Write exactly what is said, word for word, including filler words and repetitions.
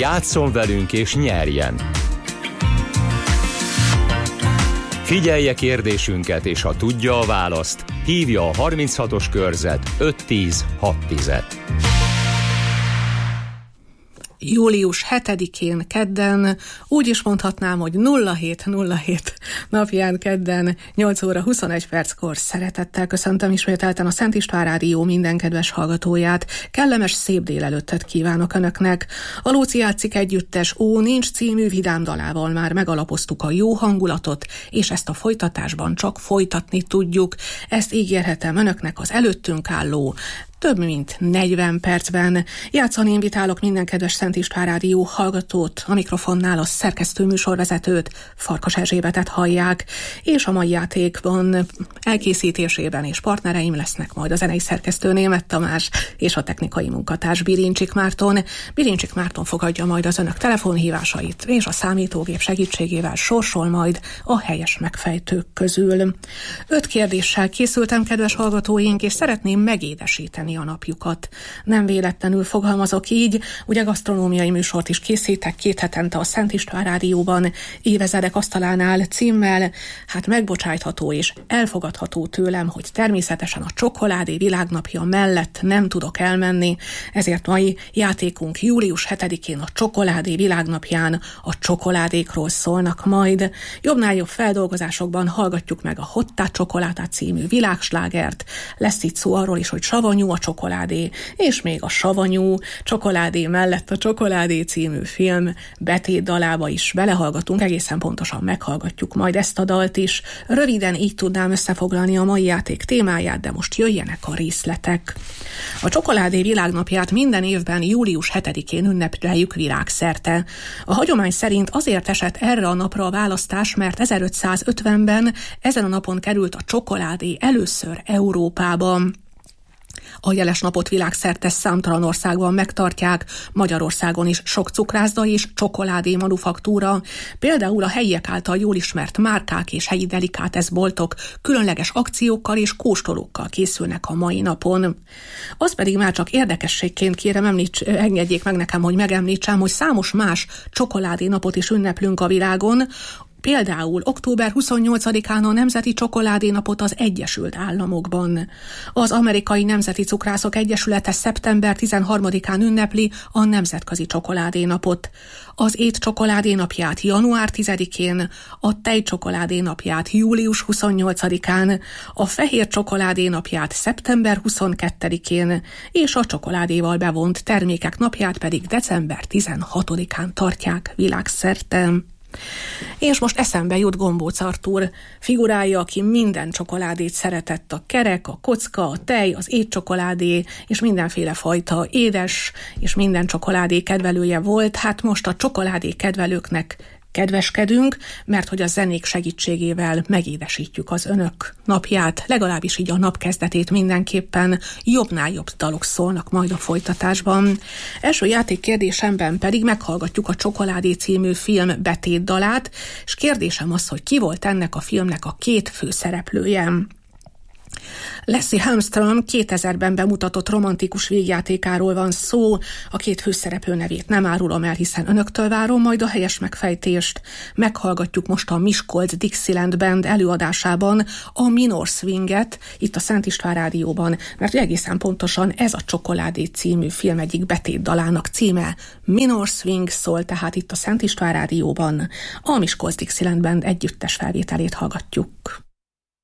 Játsszon velünk és nyerjen! Figyelje kérdésünket, és ha tudja a választ, hívja a harminchatos körzet öt tíz hat tíz. július hetedikén kedden, úgy is mondhatnám, hogy nulla hét nulla hét napján kedden nyolc óra huszonegy perckor szeretettel köszöntöm ismételten a Szent István Rádió minden kedves hallgatóját. Kellemes szép délelőttet kívánok Önöknek. A Lóci játszik együttes Ó nincs című vidám dalával már megalapoztuk a jó hangulatot, és ezt a folytatásban csak folytatni tudjuk. Ezt ígérhetem Önöknek az előttünk álló több mint negyven percben. Játszani invitálok minden kedves Szent István Rádió hallgatót, a mikrofonnál a szerkesztő műsorvezetőt, Farkas Erzsébetet hallják, és a mai játékban elkészítésében és partnereim lesznek majd a zenei szerkesztő Németh Tamás és a technikai munkatárs Birincsik Márton. Birincsik Márton fogadja majd az Önök telefonhívásait, és a számítógép segítségével sorsol majd a helyes megfejtők közül. Öt kérdéssel készültem, kedves hallgatóink, és szeretném megédesíteni a napjukat. Nem véletlenül fogalmazok így, ugye gasztronómiai műsort is készítek két hetente a Szent István Rádióban, Évezredek asztalánál címmel, hát megbocsájtható és elfogadható tőlem, hogy természetesen a csokoládé világnapja mellett nem tudok elmenni, ezért mai játékunk július hetedikén a csokoládé világnapján a csokoládékról szólnak majd. Jobbnál jobb feldolgozásokban hallgatjuk meg a Hottá Csokoládá című világslágert, lesz itt szó arról is, hogy savanyú a csokoládé, és még a savanyú csokoládé mellett a Csokoládé című film betét dalába is belehallgatunk, egészen pontosan meghallgatjuk majd ezt a dalt is. Röviden így tudnám összefoglalni a mai játék témáját, de most jöjjenek a részletek. A Csokoládé világnapját minden évben július hetedikén ünnepeljük világszerte. A hagyomány szerint azért esett erre a napra a választás, mert ezerötszázötvenben ezen a napon került a csokoládé először Európában. A jeles napot világszerte számtalan országban megtartják, Magyarországon is sok cukrászda és csokoládé manufaktúra, például a helyiek által jól ismert márkák és helyi delikáteszboltok különleges akciókkal és kóstolókkal készülnek a mai napon. Az pedig már csak érdekességként kérem, említs, engedjék meg nekem, hogy megemlítsem, hogy számos más csokoládé napot is ünneplünk a világon. Például október huszonnyolcadikán a Nemzeti Csokoládé napot az Egyesült Államokban. Az Amerikai Nemzeti Cukrászok Egyesülete szeptember tizenharmadikán ünnepli a Nemzetközi Csokoládé napot. Az étcsokoládé napját január tizedikén, a tejcsokoládé napját július huszonnyolcadikán, a fehér csokoládé napját szeptember huszonkettedikén, és a csokoládéval bevont termékek napját pedig december tizenhatodikán tartják világszerte. És most eszembe jut Gombóc Artúr figurája, aki minden csokoládét szeretett, a kerek, a kocka, a tej, az étcsokoládé, és mindenféle fajta édes, és minden csokoládé kedvelője volt. Hát most a csokoládé kedvelőknek kedveskedünk, mert hogy a zenék segítségével megédesítjük az Önök napját, legalábbis így a nap kezdetét mindenképpen. Jobbnál jobb dalok szólnak majd a folytatásban. Első játékkérdésemben pedig meghallgatjuk a Csokoládé című film betét dalát, és kérdésem az, hogy ki volt ennek a filmnek a két főszereplője. Leslie Armstrong kétezerben bemutatott romantikus végjátékáról van szó, a két főszereplő nevét nem árulom el, hiszen Önöktől várom majd a helyes megfejtést. Meghallgatjuk most a Miskolc Dixieland Band előadásában a Minor Swinget, itt a Szent István Rádióban, mert egészen pontosan ez a Csokoládé című film egyik betét dalának címe. Minor Swing szól tehát itt a Szent István Rádióban, a Miskolc Dixieland Band együttes felvételét hallgatjuk.